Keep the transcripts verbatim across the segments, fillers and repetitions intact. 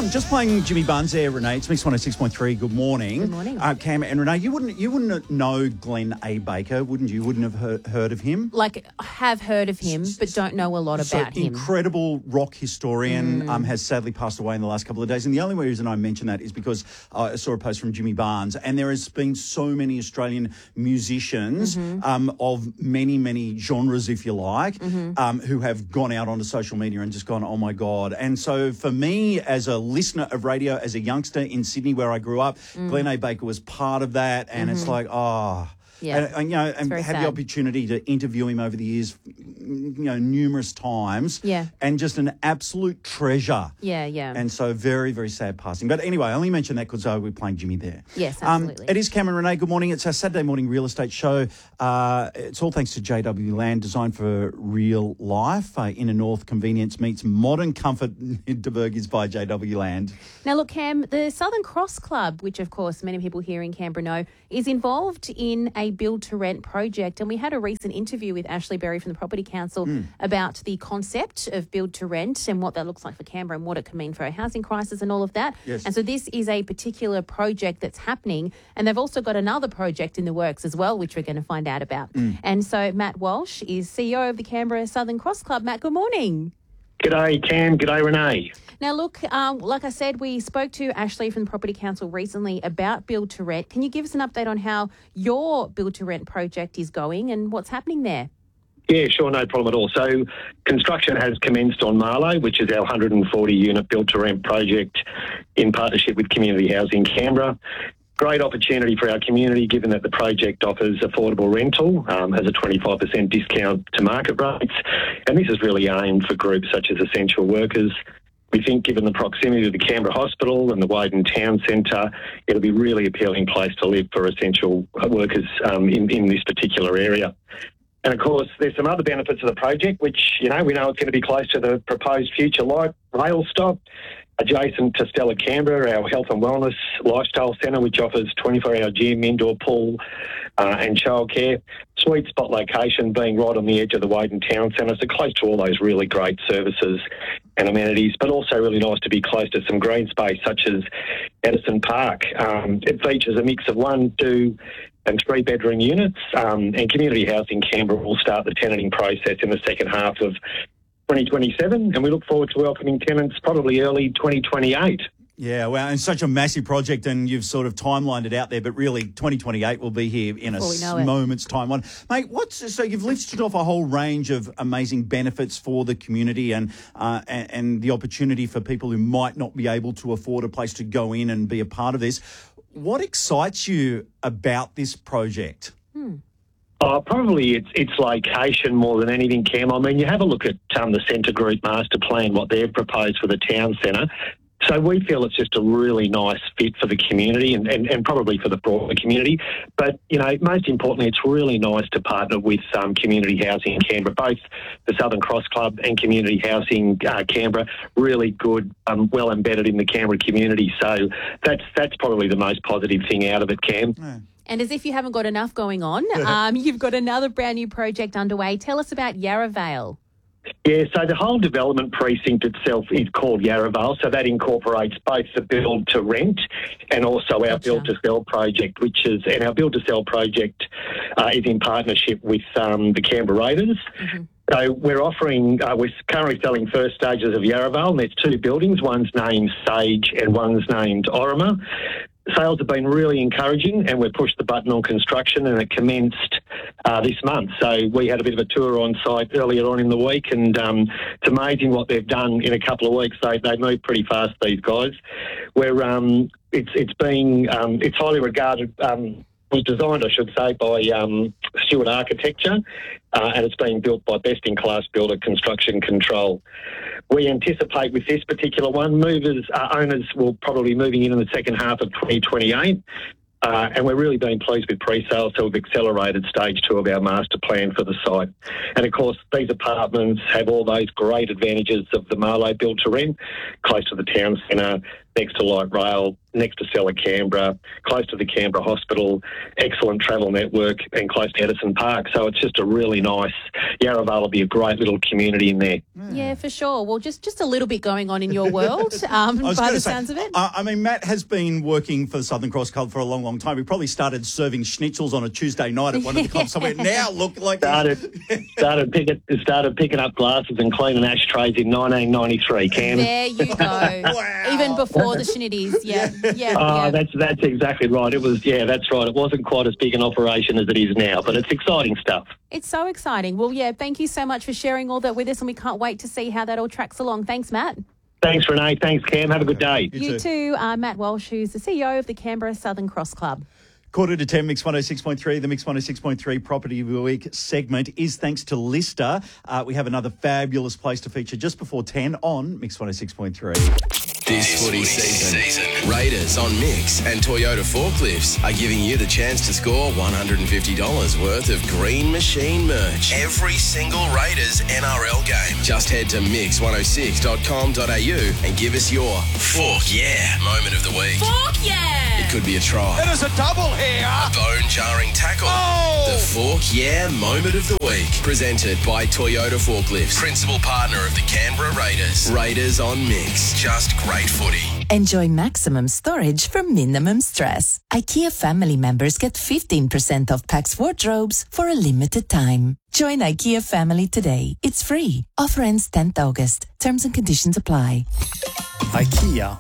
I'm just playing Jimmy Barnes there, Renee. It's Mix one oh six point three. Good morning. Good morning. Uh, Cam and Renee, you wouldn't you wouldn't know Glenn A. Baker, wouldn't you? Wouldn't have heard, heard of him? Like, have heard of him, but don't know a lot So about him. incredible rock historian, Mm. um, has sadly passed away in the last couple of days. And the only reason I mention that is because uh, I saw a post from Jimmy Barnes, and there has been so many Australian musicians Mm-hmm. um, of many, many genres, if you like, Mm-hmm. um, who have gone out onto social media and just gone, oh, my God. And so for me, as a listener of radio, as a youngster in Sydney where I grew up, Mm. Glenn A. Baker was part of that. And it's like, oh... Yeah. And, and, you know, and very had sad. the opportunity to interview him over the years, you know, numerous times. Yeah. And just an absolute treasure. Yeah, yeah. And so very, very sad passing. But anyway, I only mention that because uh, we're playing Jimmy there. Yes, absolutely. Um, it is Cameron Renee. Good morning. It's our Saturday morning real estate show. Uh, it's all thanks to J W Land, designed for real life. Uh, Inner North convenience meets modern comfort. DeBerg is by J W Land. Now, look, Cam, the Southern Cross Club, which, of course, many people here in Canberra know, is involved in a build-to-rent project. And we had a recent interview with Ashley Berry from the Property Council Mm. about the concept of build-to-rent and what that looks like for Canberra and what it can mean for a housing crisis and all of that. Yes. And so this is a particular project that's happening. And they've also got another project in the works as well, which we're going to find out about. Mm. And so Matt Walsh is C E O of the Canberra Southern Cross Club. Matt, good morning. G'day, Cam. G'day, Renee. Now, look, um, like I said, we spoke to Ashley from the Property Council recently about Build to Rent. Can you give us an update on how your Build to Rent project is going and what's happening there? Yeah, sure, no problem at all. So construction has commenced on Marlow, which is our one hundred forty unit build-to-rent project in partnership with Community Housing Canberra. Great opportunity for our community, given that the project offers affordable rental, um, has a twenty-five percent discount to market rates, and this is really aimed for groups such as essential workers. We think, given the proximity to the Canberra Hospital and the Woden Town Centre, it'll be a really appealing place to live for essential workers um, in, in this particular area. And, of course, there's some other benefits of the project, which, you know, we know it's going to be close to the proposed future light rail stop, adjacent to Stella Canberra, our health and wellness lifestyle centre, which offers twenty-four hour gym, indoor pool uh, and childcare. Sweet spot location being right on the edge of the Woden Town Centre, so close to all those really great services and amenities, but also really nice to be close to some green space such as Edison Park. Um, it features a mix of one, two and three bedroom units, um, and Community Housing Canberra will start the tenanting process in the second half of twenty twenty-seven, and we look forward to welcoming tenants probably early twenty twenty-eight. Yeah, well, and such a massive project, and you've sort of timelined it out there, but really twenty twenty-eight will be here in a Before we know it. moment's time. One, mate, what's so you've listed off a whole range of amazing benefits for the community and, uh, and and the opportunity for people who might not be able to afford a place to go in and be a part of this. What excites you about this project? Hmm. Oh, probably it's its location more than anything, Cam. I mean, you have a look at um, the Centre Group Master Plan, what they've proposed for the town centre. So we feel it's just a really nice fit for the community and, and, and probably for the broader community. But, you know, most importantly, it's really nice to partner with um, Community Housing in Canberra, both the Southern Cross Club and Community Housing uh, Canberra, really good, um, well embedded in the Canberra community. So that's that's probably the most positive thing out of it, Cam. Yeah. And as if you haven't got enough going on, um, you've got another brand new project underway. Tell us about Yarra Vale. Yeah, so the whole development precinct itself is called Yarra Vale, so that incorporates both the build to rent and also our Gotcha. build to sell project, which is, and our build to sell project uh, is in partnership with um, the Canberra Raiders. Mm-hmm. So we're offering, uh, we're currently selling first stages of Yarra Vale, and there's two buildings, one's named Sage and one's named Orima. Sales have been really encouraging, and we've pushed the button on construction, and it commenced uh, this month. So we had a bit of a tour on site earlier on in the week, and um, it's amazing what they've done in a couple of weeks. They they move pretty fast, these guys. We're um, it's it's being um, it's highly regarded. Um, was designed, I should say, by um, Stewart Architecture, uh, and it's being built by best-in-class builder Construction Control. We anticipate with this particular one, movers, uh, owners will probably be moving in in the second half of twenty twenty-eight. Uh, and we're really being pleased with pre-sales, so we've accelerated stage two of our master plan for the site. And of course, these apartments have all those great advantages of the Marlow build to rent, close to the town centre, next to light rail, next to Cella Canberra, close to the Canberra Hospital, excellent travel network, and close to Edison Park. So it's just a really nice, Yarra Vale will be a great little community in there. Yeah, for sure. Well, just, just a little bit going on in your world um, I was by gonna the say, sounds of it. Uh, I mean, Matt has been working for the Southern Cross Club for a long, long time. He probably started serving schnitzels on a Tuesday night at one of the clubs somewhere. Now look like Started, started, picking, started picking up glasses and cleaning ashtrays in nineteen ninety-three, Cam. There you go. Wow. Even before the shinnities. Yeah, yeah, Oh, yeah. that's that's exactly right. It was, yeah, that's right. It wasn't quite as big an operation as it is now, but it's exciting stuff. It's so exciting. Well, yeah, thank you so much for sharing all that with us, and we can't wait to see how that all tracks along. Thanks, Matt. Thanks, Renee. Thanks, Cam. Have a good day. You You too. too, uh, Matt Walsh, who's the C E O of the Canberra Southern Cross Club. Quarter to ten, Mix one oh six point three. The Mix one oh six point three Property of the Week segment is thanks to Lister. Uh, we have another fabulous place to feature just before ten on Mix one oh six point three. This footy season, Raiders on Mix and Toyota Forklifts are giving you the chance to score one hundred fifty dollars worth of Green Machine merch every single Raiders N R L game. Just head to mix one oh six dot com dot a u and give us your Fork Yeah moment of the week. Fork yeah! It could be a try, It is a double here. a bone-jarring tackle. Oh! The Fork Yeah moment of the week. Presented by Toyota Forklifts, principal partner of the Canberra Raiders. Raiders on Mix. Just great footy. Enjoy maximum storage for minimum stress. IKEA family members get fifteen percent off Pax wardrobes for a limited time. Join IKEA family today. It's free. Offer ends tenth August. Terms and conditions apply. IKEA.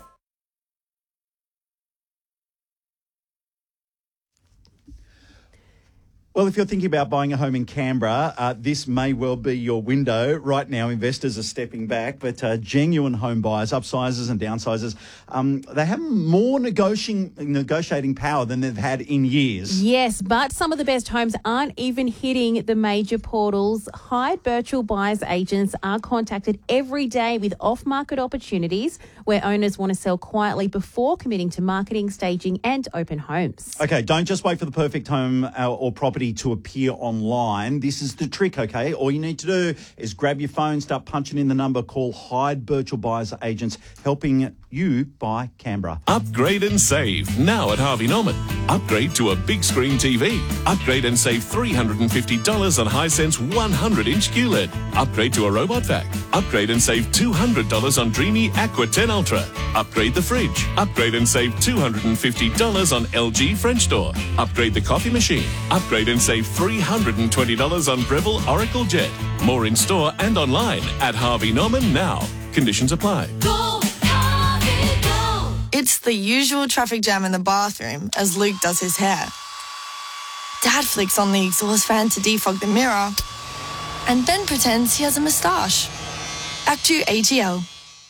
Well, if you're thinking about buying a home in Canberra, uh, this may well be your window. Right now, investors are stepping back, but uh, genuine home buyers, upsizers and downsizers, um, they have more negotiating, negotiating power than they've had in years. Yes, but some of the best homes aren't even hitting the major portals. Hyde Birchall Buyers Agents are contacted every day with off-market opportunities where owners want to sell quietly before committing to marketing, staging and open homes. Okay, don't just wait for the perfect home uh, or property to appear online. This is the trick, okay? All you need to do is grab your phone, start punching in the number, call Hyde Birchall Buyers Agents, helping you buy Canberra. Upgrade and save now at Harvey Norman. Upgrade to a big screen T V. Upgrade and save three hundred fifty dollars on Hisense one hundred inch Q L E D. Upgrade to a robot vac. Upgrade and save two hundred dollars on Dreamy Aqua ten Ultra. Upgrade the fridge. Upgrade and save two hundred fifty dollars on L G French door. Upgrade the coffee machine. Upgrade and save three hundred twenty dollars on Breville Oracle Jet. More in store and online at Harvey Norman now. Conditions apply. Go, Harvey, go! It's the usual traffic jam in the bathroom as Luke does his hair. Dad flicks on the exhaust fan to defog the mirror, and Ben pretends he has a moustache. Act two A G L.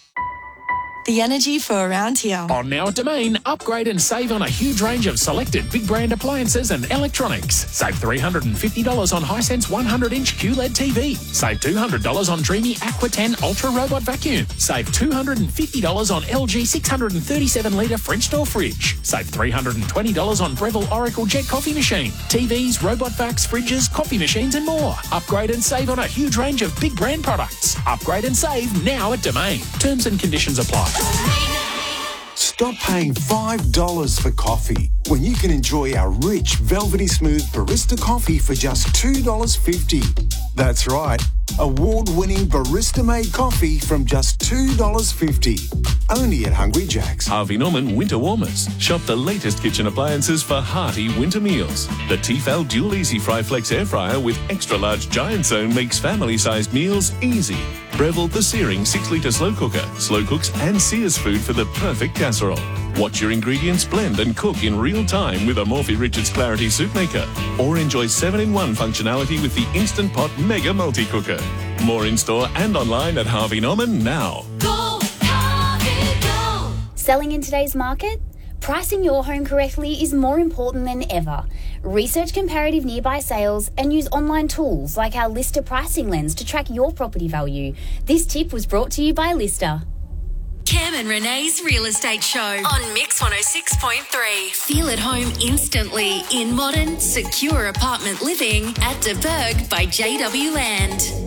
The energy for around here. On now at Domain, upgrade and save on a huge range of selected big brand appliances and electronics. Save three hundred fifty dollars on Hisense one hundred inch Q L E D T V. Save two hundred dollars on Dreamy Aqua ten Ultra Robot Vacuum. Save two hundred fifty dollars on L G six hundred thirty-seven litre French door fridge. Save three hundred twenty dollars on Breville Oracle Jet coffee machine. T Vs, robot vacs, fridges, coffee machines and more. Upgrade and save on a huge range of big brand products. Upgrade and save now at Domain. Terms and conditions apply. Stop paying five dollars for coffee when you can enjoy our rich, velvety smooth barista coffee for just two dollars fifty. That's right, award-winning barista-made coffee from just two dollars fifty. Only at Hungry Jack's. Harvey Norman Winter Warmers. Shop the latest kitchen appliances for hearty winter meals. The Tefal Dual Easy Fry Flex Air Fryer with extra large giant zone makes family-sized meals easy. Breville the Searing six litre slow cooker. Slow cooks and sears food for the perfect casserole. Watch your ingredients blend and cook in real time with a Morphy Richards Clarity Soup Maker. Or enjoy seven in one functionality with the Instant Pot Mega Multi-Cooker. More in store and online at Harvey Norman now. Go, Harvey, go! Selling in today's market? Pricing your home correctly is more important than ever. Research comparative nearby sales and use online tools like our Lister pricing lens to track your property value. This tip was brought to you by Lister. Cam and Renee's Real Estate Show on Mix one oh six point three. Feel at home instantly in modern, secure apartment living at De Burg by J W Land.